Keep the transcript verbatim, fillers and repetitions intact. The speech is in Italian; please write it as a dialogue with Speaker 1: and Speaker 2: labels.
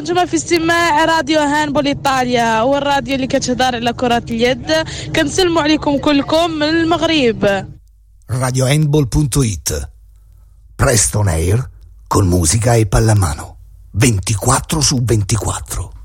Speaker 1: الجمعة في استماع راديو هاندبول إيطاليا، هو الراديو اللي كتهدر على كرة اليد. كنسلموا عليكم كلكم من المغرب.
Speaker 2: radio handball punto it, Preston Air con musica e pallamano ventiquattro su ventiquattro.